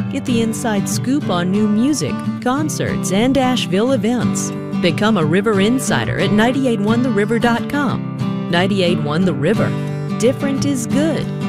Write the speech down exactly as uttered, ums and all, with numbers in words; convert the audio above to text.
Get the inside scoop on new music, concerts, and Asheville events. Become a River Insider at nine eight one the river dot com. ninety-eight point one The River. Different is good.